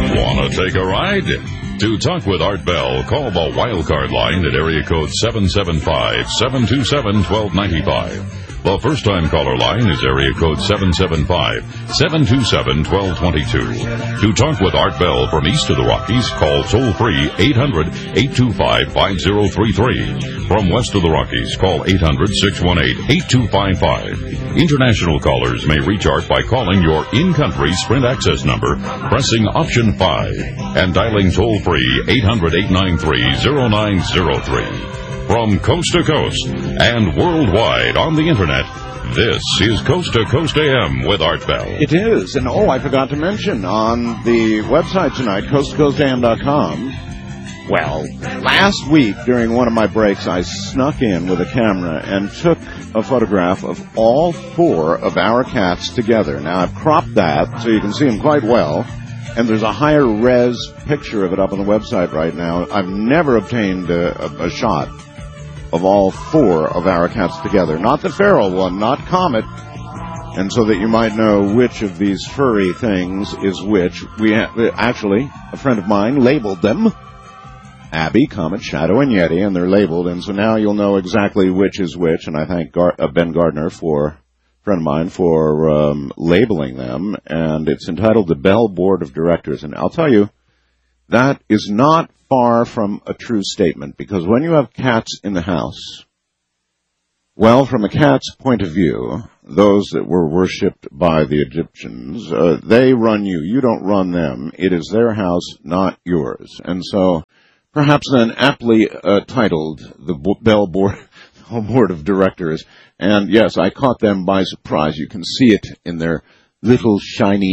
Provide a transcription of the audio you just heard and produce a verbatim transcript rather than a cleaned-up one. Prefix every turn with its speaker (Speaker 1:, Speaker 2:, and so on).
Speaker 1: Want to take a ride? To talk with Art Bell, call the Wildcard line at area code seven seven five, seven two seven, one two nine five. The first-time caller line is area code seven seven five, seven two seven, one two two two. To talk with Art Bell from east of the Rockies, call toll-free eight hundred, eight two five, five zero three three. From west of the Rockies, call eight hundred, six one eight, eight two five five. International callers may reach Art by calling your in-country Sprint access number, pressing option five, and dialing toll-free eight hundred, eight nine three, zero nine zero three. From coast to coast and worldwide on the Internet, this is Coast to Coast A M with Art Bell.
Speaker 2: It is, and oh, I forgot to mention, on the website tonight, coast to coast A M dot com, well, last week during one of my breaks, I snuck in with a camera and took a photograph of all four of our cats together. Now, I've cropped that so you can see them quite well, and there's a higher res picture of it up on the website right now. I've never obtained a, a, a shot of all four of our cats together. Not the feral one, not Comet. And so that you might know which of these furry things is which, we ha- actually, a friend of mine labeled them Abby, Comet, Shadow, and Yeti, and they're labeled. And so now you'll know exactly which is which. And I thank Gar- uh, Ben Gardner, for a friend of mine, for um, labeling them. And it's entitled The Bell Board of Directors. And I'll tell you, that is not far from a true statement, because when you have cats in the house, well, from a cat's point of view, those that were worshipped by the Egyptians, uh, they run you. You don't run them. It is their house, not yours. And so, perhaps then aptly uh, titled the Bell Board, Board of Directors. And yes, I caught them by surprise. You can see it in their little shiny